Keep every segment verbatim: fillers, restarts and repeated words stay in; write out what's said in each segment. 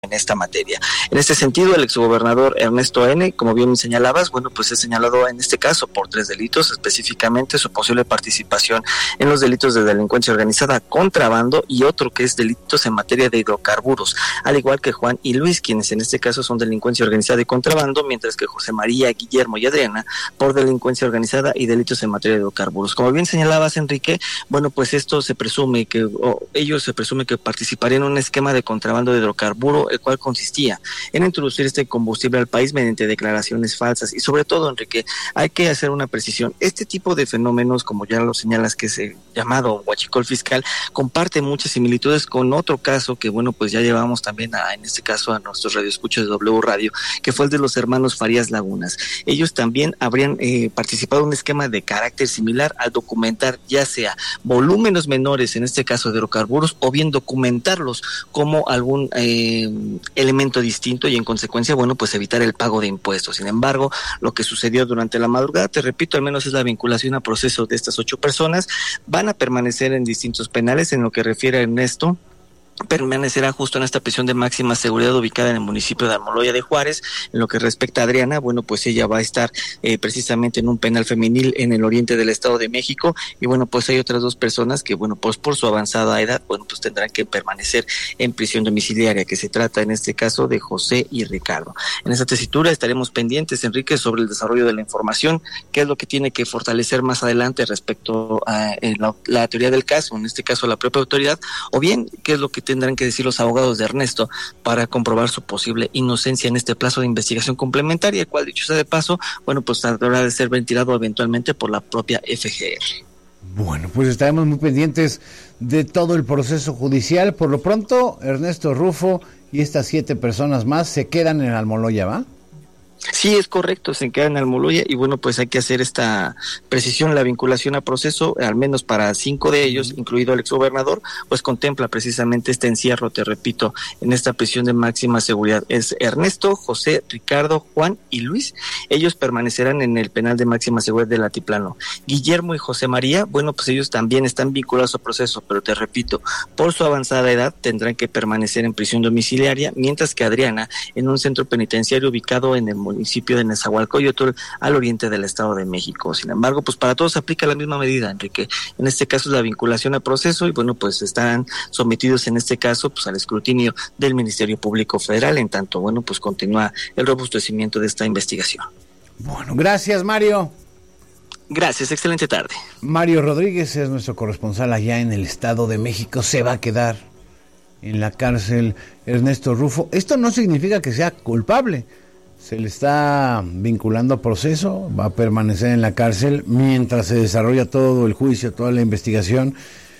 en esta materia. En este sentido, el exgobernador Ernesto N., como bien señalabas, bueno, pues es señalado en este caso por tres delitos, específicamente su posible participación en los delitos de delincuencia organizada, contrabando y otro que es delitos en materia de hidrocarburos, al igual que Juan y Luis, quienes en este caso son delincuencia organizada y contrabando, mientras que José María, Guillermo y Adriana por delincuencia organizada y delitos en materia de hidrocarburos. Como bien señalabas, Enrique, bueno, pues esto se presume que, o ellos se presume que participarían en un esquema de contrabando de hidrocarburo, el cual consistía en introducir este combustible al país mediante declaraciones falsas. Y sobre todo, Enrique, hay que hacer una precisión. Este tipo de fenómenos, como ya lo señalas, que es el llamado huachicol fiscal, comparte muchas similitudes con otro caso que, bueno, pues ya llevamos también a, en este caso a nuestros radioescuchas de W Radio, que fue el de los hermanos Farías Lagunas. Ellos también habrían eh, participado en un esquema de carácter similar al documentar ya sea volúmenes menores, en este caso de hidrocarburos, o bien documentarlos como algún eh, elemento distinto y en consecuencia, bueno, pues evitar el pago de impuestos. Sin embargo, lo que sucedió durante la madrugada, te repito, al menos es la vinculación a proceso de estas ocho personas, van a permanecer en distintos penales. En lo que refiere a Ernesto, permanecerá justo en esta prisión de máxima seguridad ubicada en el municipio de Almoloya de Juárez. En lo que respecta a Adriana, bueno, pues ella va a estar eh, precisamente en un penal femenil en el oriente del Estado de México, y bueno, pues hay otras dos personas que, bueno, pues por su avanzada edad, bueno, pues tendrán que permanecer en prisión domiciliaria, que se trata en este caso de José y Ricardo. En esta tesitura estaremos pendientes, Enrique, sobre el desarrollo de la información, qué es lo que tiene que fortalecer más adelante respecto a eh, la, la teoría del caso, en este caso la propia autoridad, o bien qué es lo que tendrán que decir los abogados de Ernesto para comprobar su posible inocencia en este plazo de investigación complementaria, el cual, dicho sea de paso, bueno, pues habrá de ser ventilado eventualmente por la propia F G R. Bueno, pues estaremos muy pendientes de todo el proceso judicial. Por lo pronto, Ernesto Rufo y estas siete personas más se quedan en Almoloya, ¿va? Sí, es correcto, se quedan en Almoloya, y bueno, pues hay que hacer esta precisión, la vinculación a proceso, al menos para cinco de ellos, incluido el exgobernador, pues contempla precisamente este encierro, te repito, en esta prisión de máxima seguridad. Es Ernesto, José, Ricardo, Juan y Luis. Ellos permanecerán en el penal de máxima seguridad del Altiplano. Guillermo y José María, bueno, pues ellos también están vinculados a proceso, pero te repito, por su avanzada edad tendrán que permanecer en prisión domiciliaria, mientras que Adriana en un centro penitenciario ubicado en el municipio de Nezahualcóyotl, al oriente del Estado de México. Sin embargo, pues para todos se aplica la misma medida, Enrique. En este caso es la vinculación a proceso, y bueno, pues están sometidos en este caso pues al escrutinio del Ministerio Público Federal, en tanto, bueno, pues continúa el robustecimiento de esta investigación. Bueno, gracias, Mario. Gracias, excelente tarde. Mario Rodríguez es nuestro corresponsal allá en el Estado de México. Se va a quedar en la cárcel Ernesto Rufo. Esto no significa que sea culpable. Se le está vinculando a proceso, va a permanecer en la cárcel mientras se desarrolla todo el juicio, toda la investigación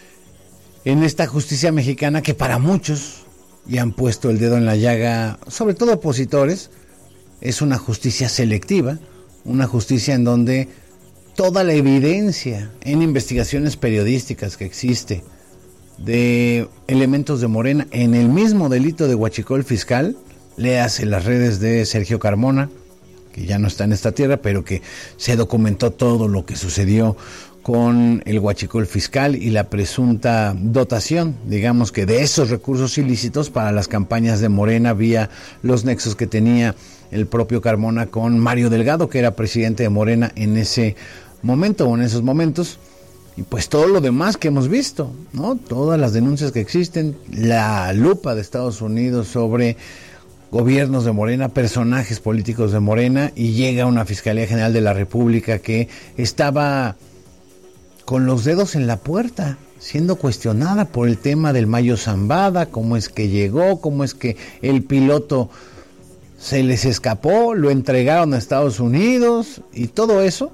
en esta justicia mexicana que para muchos, y han puesto el dedo en la llaga, sobre todo opositores, es una justicia selectiva, una justicia en donde toda la evidencia en investigaciones periodísticas que existe de elementos de Morena en el mismo delito de huachicol fiscal, léase las redes de Sergio Carmona, que ya no está en esta tierra, pero que se documentó todo lo que sucedió con el huachicol fiscal y la presunta dotación, digamos que de esos recursos ilícitos para las campañas de Morena vía los nexos que tenía el propio Carmona con Mario Delgado, que era presidente de Morena en ese momento o en esos momentos. Y pues todo lo demás que hemos visto, ¿no? Todas las denuncias que existen, la lupa de Estados Unidos sobre gobiernos de Morena, personajes políticos de Morena, y llega una Fiscalía General de la República que estaba con los dedos en la puerta, siendo cuestionada por el tema del Mayo Zambada, cómo es que llegó, cómo es que el piloto se les escapó, lo entregaron a Estados Unidos y todo eso.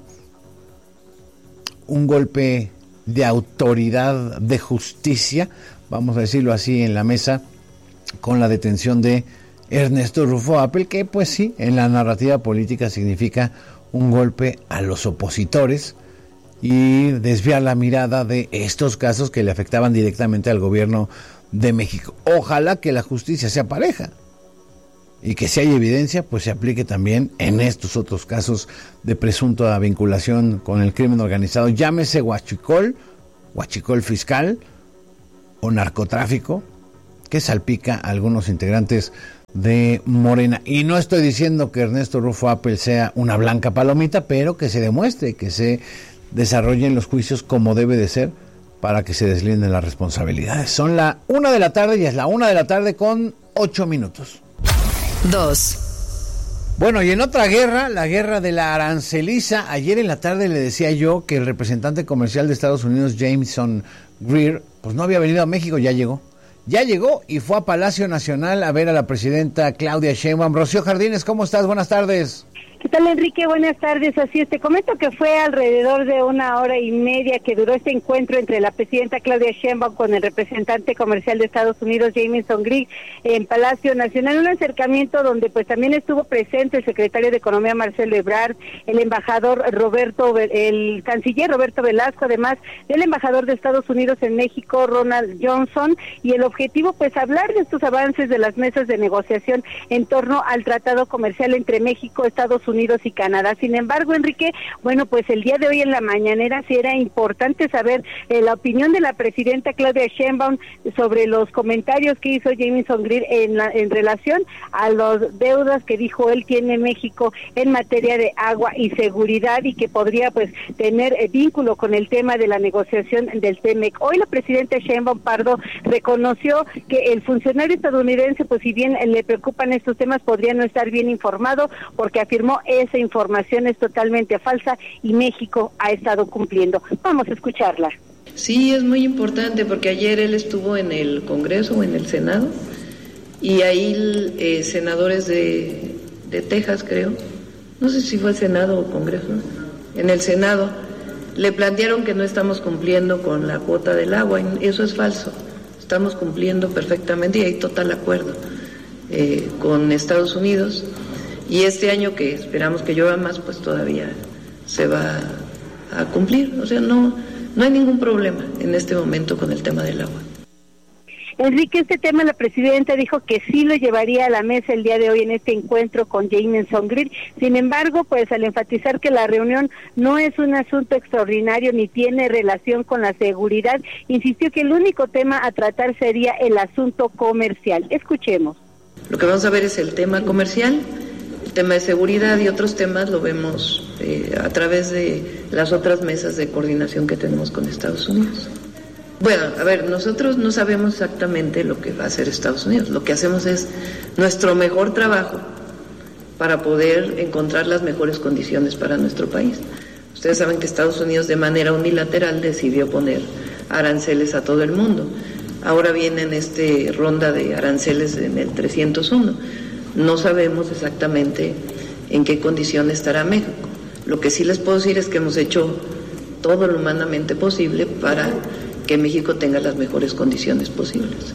Un golpe de autoridad, de justicia, vamos a decirlo así, en la mesa, con la detención de Ernesto Rufo Appel, que pues sí, en la narrativa política significa un golpe a los opositores y desviar la mirada de estos casos que le afectaban directamente al gobierno de México. Ojalá que la justicia sea pareja y que si hay evidencia, pues se aplique también en estos otros casos de presunta vinculación con el crimen organizado, llámese huachicol, huachicol fiscal o narcotráfico, que salpica a algunos integrantes de Morena. Y no estoy diciendo que Ernesto Rufo Appel sea una blanca palomita, pero que se demuestre, que se desarrollen los juicios como debe de ser para que se deslinden las responsabilidades. Son la una de la tarde y es la una de la tarde con ocho minutos. Dos. Bueno, y en otra guerra, la guerra de la aranceliza, ayer en la tarde le decía yo que el representante comercial de Estados Unidos, Jameson Greer, pues no había venido a México, ya llegó. Ya llegó y fue a Palacio Nacional a ver a la presidenta Claudia Sheinbaum. Rocío Jardines, ¿cómo estás? Buenas tardes. ¿Qué tal, Enrique? Buenas tardes. Así es, te comento que fue alrededor de una hora y media que duró este encuentro entre la presidenta Claudia Sheinbaum con el representante comercial de Estados Unidos, Jameson Greer, en Palacio Nacional. Un acercamiento donde pues también estuvo presente el secretario de Economía, Marcelo Ebrard, el embajador Roberto, el canciller Roberto Velasco, además del embajador de Estados Unidos en México, Ronald Johnson, y el objetivo pues hablar de estos avances de las mesas de negociación en torno al tratado comercial entre México, Estados Unidos y Canadá. Sin embargo, Enrique, bueno, pues el día de hoy en la mañanera sí era importante saber eh, la opinión de la presidenta Claudia Sheinbaum sobre los comentarios que hizo Jameson Greer en, la, en relación a las deudas que dijo él tiene México en materia de agua y seguridad y que podría pues tener eh, vínculo con el tema de la negociación del T-MEC. Hoy la presidenta Sheinbaum Pardo reconoció que el funcionario estadounidense, pues si bien le preocupan estos temas, podría no estar bien informado porque afirmó esa información es totalmente falsa y México ha estado cumpliendo. Vamos a escucharla. Sí, es muy importante porque ayer él estuvo en el Congreso o en el Senado y ahí eh, senadores de, de Texas, creo, no sé si fue Senado o Congreso, en el Senado le plantearon que no estamos cumpliendo con la cuota del agua, y eso es falso, estamos cumpliendo perfectamente y hay total acuerdo eh, con Estados Unidos. Y este año que esperamos que llueva más, pues todavía se va a cumplir. O sea, no, no hay ningún problema en este momento con el tema del agua. Enrique, este tema la presidenta dijo que sí lo llevaría a la mesa el día de hoy en este encuentro con Jameson Greer. Sin embargo, pues al enfatizar que la reunión no es un asunto extraordinario ni tiene relación con la seguridad, insistió que el único tema a tratar sería el asunto comercial. Escuchemos. Lo que vamos a ver es el tema comercial. El tema de seguridad y otros temas lo vemos eh, a través de las otras mesas de coordinación que tenemos con Estados Unidos. Bueno, a ver, nosotros no sabemos exactamente lo que va a hacer Estados Unidos. Lo que hacemos es nuestro mejor trabajo para poder encontrar las mejores condiciones para nuestro país. Ustedes saben que Estados Unidos de manera unilateral decidió poner aranceles a todo el mundo. Ahora viene en esta ronda de aranceles en el trescientos uno. No sabemos exactamente en qué condición estará México. Lo que sí les puedo decir es que hemos hecho todo lo humanamente posible para que México tenga las mejores condiciones posibles.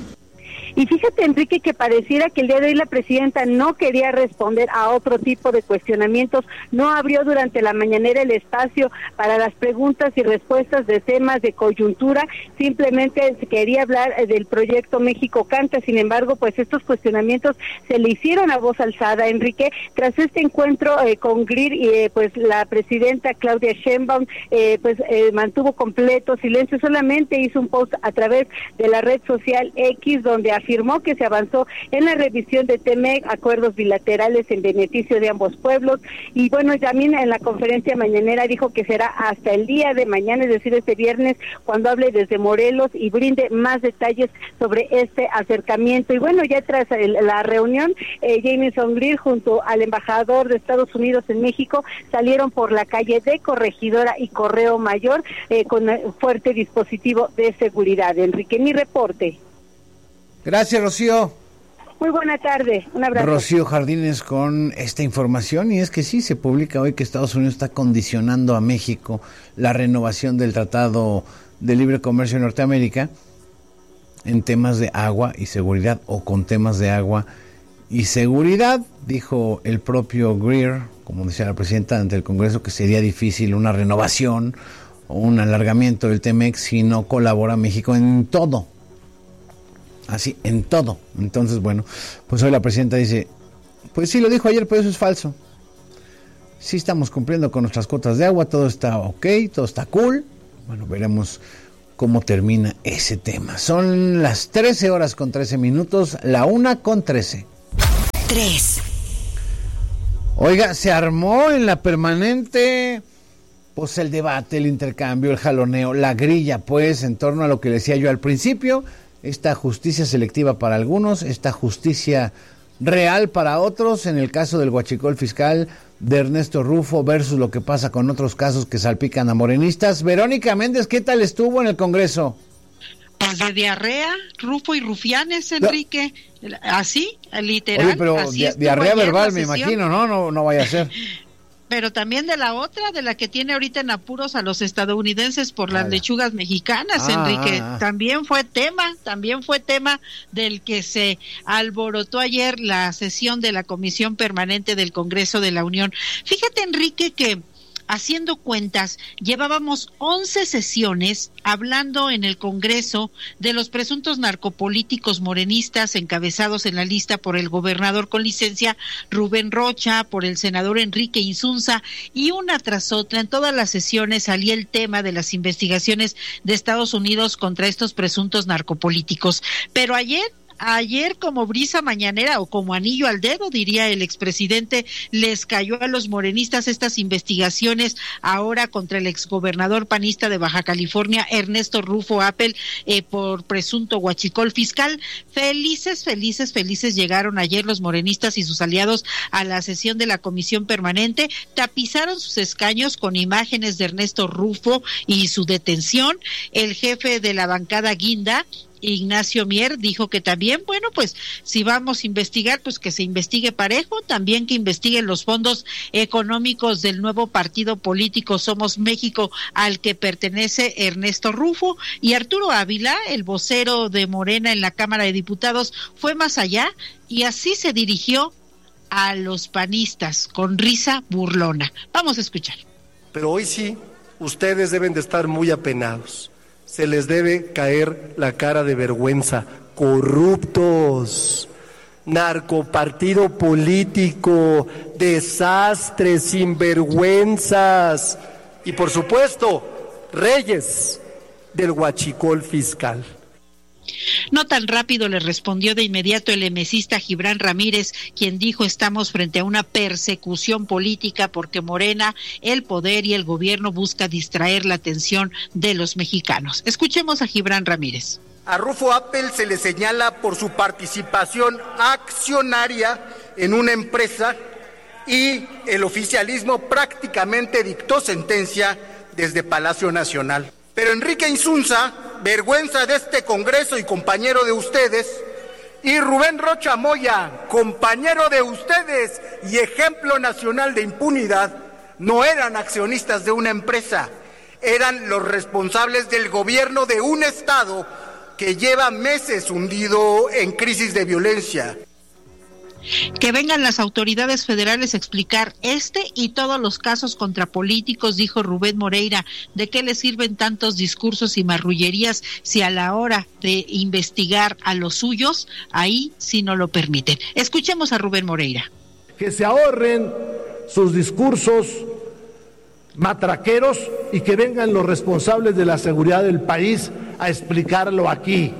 Y fíjate, Enrique, que pareciera que el día de hoy la presidenta no quería responder a otro tipo de cuestionamientos, no abrió durante la mañanera el espacio para las preguntas y respuestas de temas de coyuntura, simplemente quería hablar del proyecto México Canta. Sin embargo, pues estos cuestionamientos se le hicieron a voz alzada, Enrique, tras este encuentro eh, con Greer, y eh, pues la presidenta Claudia Sheinbaum eh, pues eh, mantuvo completo silencio, solamente hizo un post a través de la red social X donde afirmó que se avanzó en la revisión de T-MEC, acuerdos bilaterales en beneficio de ambos pueblos, y bueno, también en la conferencia mañanera dijo que será hasta el día de mañana, es decir, este viernes, cuando hable desde Morelos y brinde más detalles sobre este acercamiento. Y bueno, ya tras el, la reunión, eh, Jameson Greer junto al embajador de Estados Unidos en México salieron por la calle de Corregidora y Correo Mayor eh, con un fuerte dispositivo de seguridad. Enrique, mi reporte. Gracias, Rocío. Muy buena tarde, un abrazo. Rocío Jardines con esta información, y es que sí, se publica hoy que Estados Unidos está condicionando a México la renovación del Tratado de Libre Comercio de Norteamérica en temas de agua y seguridad, o con temas de agua y seguridad. Dijo el propio Greer, como decía la presidenta ante el Congreso, que sería difícil una renovación o un alargamiento del T-MEC si no colabora México en todo. Así, en todo. Entonces, bueno, pues hoy la presidenta dice, pues sí, lo dijo ayer, pero eso es falso. Sí estamos cumpliendo con nuestras cuotas de agua, todo está ok, todo está cool. Bueno, veremos cómo termina ese tema. Son las trece horas con trece minutos, la una con trece. tres. Oiga, se armó en la permanente, pues el debate, el intercambio, el jaloneo, la grilla, pues, en torno a lo que decía yo al principio, esta justicia selectiva para algunos, esta justicia real para otros, en el caso del huachicol fiscal de Ernesto Rufo versus lo que pasa con otros casos que salpican a morenistas. Verónica Méndez, ¿qué tal estuvo en el Congreso? Pues de diarrea, Rufo y Rufianes, Enrique, no. Así, literal. Oye, pero así di- diarrea verbal, me imagino, ¿no? No, no vaya a ser. Pero también de la otra, de la que tiene ahorita en apuros a los estadounidenses por las ah, lechugas mexicanas, ah, Enrique, ah, ah. también fue tema, también fue tema del que se alborotó ayer la sesión de la Comisión Permanente del Congreso de la Unión. Fíjate, Enrique, que haciendo cuentas, llevábamos once sesiones hablando en el Congreso de los presuntos narcopolíticos morenistas encabezados en la lista por el gobernador con licencia Rubén Rocha, por el senador Enrique Insunza, y una tras otra en todas las sesiones salía el tema de las investigaciones de Estados Unidos contra estos presuntos narcopolíticos. Pero ayer Ayer, como brisa mañanera o como anillo al dedo, diría el expresidente, les cayó a los morenistas estas investigaciones ahora contra el exgobernador panista de Baja California, Ernesto Rufo Appel, eh, por presunto huachicol fiscal. Felices, felices, felices llegaron ayer los morenistas y sus aliados a la sesión de la Comisión Permanente, tapizaron sus escaños con imágenes de Ernesto Rufo y su detención. El jefe de la bancada guinda, Ignacio Mier, dijo que también, bueno, pues si vamos a investigar, pues que se investigue parejo, también que investiguen los fondos económicos del nuevo partido político Somos México al que pertenece Ernesto Rufo. Y Arturo Ávila, el vocero de Morena en la Cámara de Diputados, fue más allá y así se dirigió a los panistas con risa burlona. Vamos a escuchar. Pero hoy sí, ustedes deben de estar muy apenados. Se les debe caer la cara de vergüenza. Corruptos, narcopartido político, desastres, sinvergüenzas y por supuesto, reyes del huachicol fiscal. No tan rápido, le respondió de inmediato el emesista Gibran Ramírez, quien dijo: estamos frente a una persecución política porque Morena, el poder y el gobierno busca distraer la atención de los mexicanos. Escuchemos a Gibran Ramírez. A Rufo Appel se le señala por su participación accionaria en una empresa y el oficialismo prácticamente dictó sentencia desde Palacio Nacional. Pero Enrique Insunza, vergüenza de este Congreso y compañero de ustedes, y Rubén Rocha Moya, compañero de ustedes y ejemplo nacional de impunidad, no eran accionistas de una empresa, eran los responsables del gobierno de un estado que lleva meses hundido en crisis de violencia. Que vengan las autoridades federales a explicar este y todos los casos contra políticos, dijo Rubén Moreira. ¿De qué les sirven tantos discursos y marrullerías si a la hora de investigar a los suyos, ahí sí no lo permiten? Escuchemos a Rubén Moreira. Que se ahorren sus discursos matraqueros y que vengan los responsables de la seguridad del país a explicarlo aquí.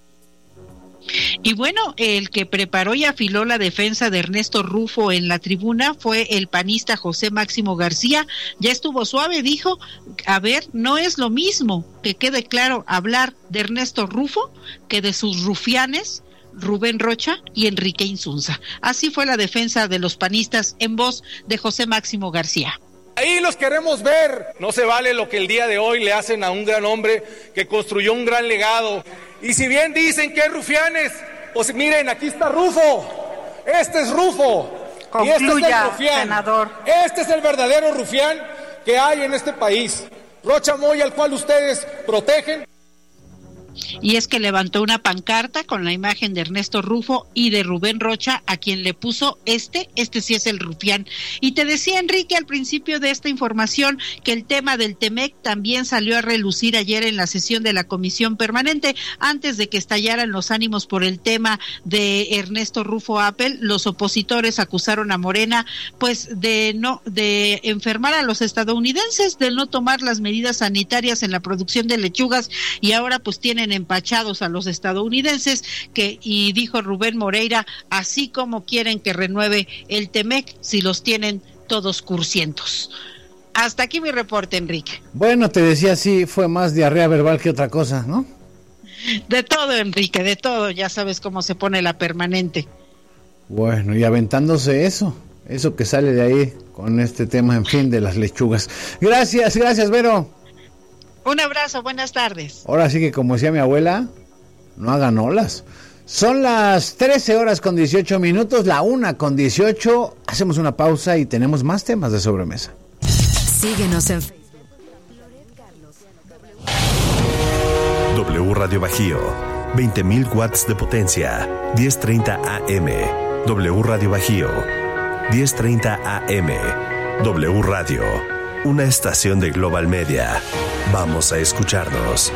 Y bueno, el que preparó y afiló la defensa de Ernesto Rufo en la tribuna fue el panista José Máximo García. Ya estuvo suave, dijo, a ver, no es lo mismo, que quede claro, hablar de Ernesto Rufo que de sus rufianes, Rubén Rocha y Enrique Insunza. Así fue la defensa de los panistas en voz de José Máximo García. Ahí los queremos ver. No se vale lo que el día de hoy le hacen a un gran hombre que construyó un gran legado. Y si bien dicen que es rufianes, pues miren, aquí está Rufo. Este es Rufo. Concluya, y este es el rufián. Senador. Este es el verdadero rufián que hay en este país. Rocha Moya, al cual ustedes protegen. Y es que levantó una pancarta con la imagen de Ernesto Rufo y de Rubén Rocha, a quien le puso este, este sí es el rufián. Y te decía, Enrique, al principio de esta información, que el tema del Temec también salió a relucir ayer en la sesión de la Comisión Permanente. Antes de que estallaran los ánimos por el tema de Ernesto Rufo Appel, los opositores acusaron a Morena, pues, de no, de enfermar a los estadounidenses, de no tomar las medidas sanitarias en la producción de lechugas, y ahora pues tiene tienen empachados a los estadounidenses, que y dijo Rubén Moreira, así como quieren que renueve el Temec si los tienen todos cursientos. Hasta aquí mi reporte, Enrique. Bueno, te decía, sí, fue más diarrea verbal que otra cosa, ¿no? De todo, Enrique, de todo, ya sabes cómo se pone la permanente. Bueno, y aventándose eso, eso que sale de ahí con este tema, en fin, de las lechugas. Gracias, gracias, Vero. Un abrazo, buenas tardes. Ahora sí que, como decía mi abuela, no hagan olas. Son las trece horas con dieciocho minutos, la una con dieciocho. Hacemos una pausa y tenemos más temas de sobremesa. Síguenos en Facebook. W Radio Bajío, veinte mil watts de potencia, diez treinta A M. W Radio Bajío, diez treinta A M. W Radio, una estación de Global Media. Vamos a escucharnos.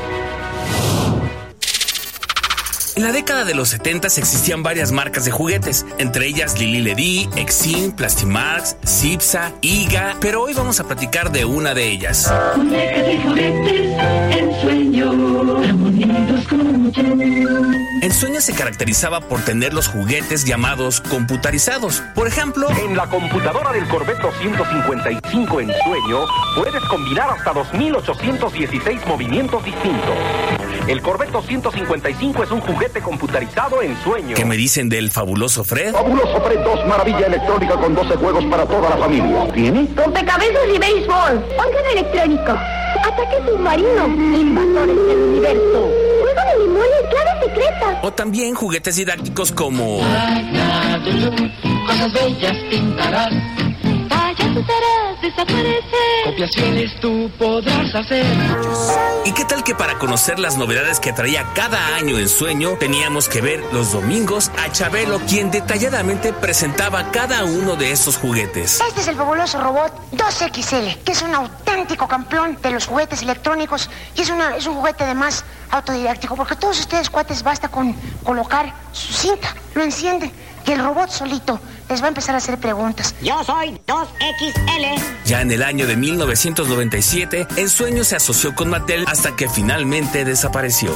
En la década de los setentas existían varias marcas de juguetes, entre ellas Lili Ledy, Exim, Plastimax, Cipsa, Iga, pero hoy vamos a platicar de una de ellas. Muñecas de juguetes, Ensueño, unidos como yo. Ensueño se caracterizaba por tener los juguetes llamados computarizados. Por ejemplo, en la computadora del Corvette doscientos cincuenta y cinco Ensueño puedes combinar hasta dos mil ochocientos dieciséis movimientos distintos. El Corvette doscientos cincuenta y cinco es un juguete computarizado Ensueño. ¿Qué me dicen del fabuloso Fred? Fabuloso Fred dos, maravilla electrónica con doce juegos para toda la familia. ¿Tiene? Rompecabezas y béisbol. Órgano electrónico. Ataque submarino. Invasores del universo. Juego de memoria y clave secreta. O también juguetes didácticos como... Cosas bellas pintarás. Payasos harás desaparecer. Copiaciones tú podrás hacer. ¿Y qué tal que para conocer las novedades que traía cada año Ensueño, teníamos que ver los domingos a Chabelo, quien detalladamente presentaba cada uno de estos juguetes? Este es el fabuloso robot dos equis ele, que es un auténtico campeón de los juguetes electrónicos y es, una, es un juguete además autodidáctico, porque todos ustedes, cuates, basta con colocar su cinta, lo encienden y el robot solito les va a empezar a hacer preguntas. Yo soy dos equis ele. Ya en el año de mil novecientos noventa y siete, Ensueño se asoció con Mattel hasta que finalmente desapareció.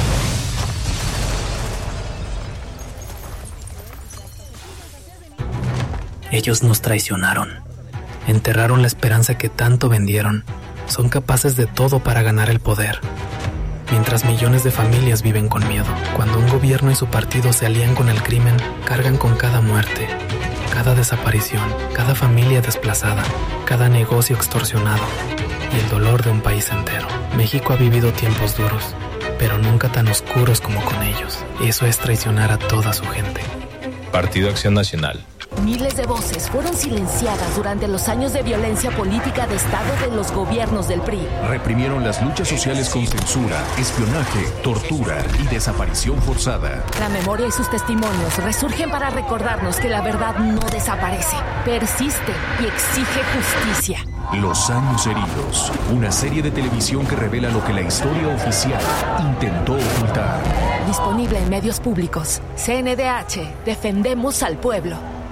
Ellos nos traicionaron. Enterraron la esperanza que tanto vendieron. Son capaces de todo para ganar el poder. Mientras millones de familias viven con miedo. Cuando un gobierno y su partido se alían con el crimen, cargan con cada muerte, cada desaparición, cada familia desplazada, cada negocio extorsionado y el dolor de un país entero. México ha vivido tiempos duros, pero nunca tan oscuros como con ellos. Eso es traicionar a toda su gente. Partido Acción Nacional. Miles de voces fueron silenciadas durante los años de violencia política de Estado de los gobiernos del P R I. Reprimieron las luchas sociales con censura, espionaje, tortura y desaparición forzada. La memoria y sus testimonios resurgen para recordarnos que la verdad no desaparece, persiste y exige justicia. Los años heridos, una serie de televisión que revela lo que la historia oficial intentó ocultar. Disponible en medios públicos. C N D H, defendemos al pueblo.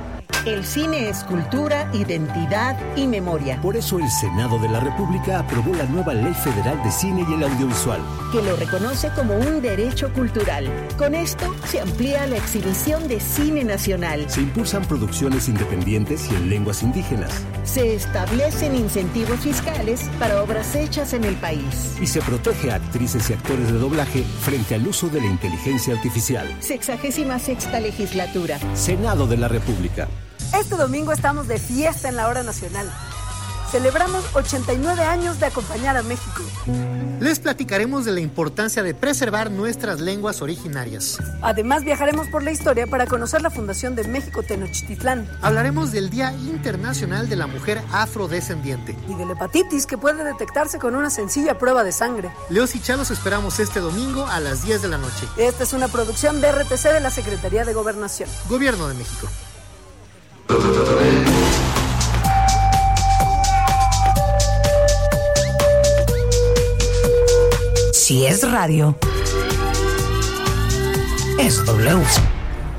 El cine es cultura, identidad y memoria. Por eso el Senado de la República aprobó la nueva Ley Federal de Cine y el Audiovisual, que lo reconoce como un derecho cultural. Con esto se amplía la exhibición de cine nacional. Se impulsan producciones independientes y en lenguas indígenas. Se establecen incentivos fiscales para obras hechas en el país. Y se protege a actrices y actores de doblaje frente al uso de la inteligencia artificial. Sexagésima sexta legislatura. Senado de la República. Este domingo estamos de fiesta en la hora nacional. Celebramos ochenta y nueve años de acompañar a México. Les platicaremos de la importancia de preservar nuestras lenguas originarias. Además, viajaremos por la historia para conocer la fundación de México Tenochtitlán. Hablaremos del Día Internacional de la Mujer Afrodescendiente. Y de la hepatitis, que puede detectarse con una sencilla prueba de sangre. Leos y Chalos esperamos este domingo a las diez de la noche. Esta es una producción de R T C de la Secretaría de Gobernación. Gobierno de México. Si es radio, es W.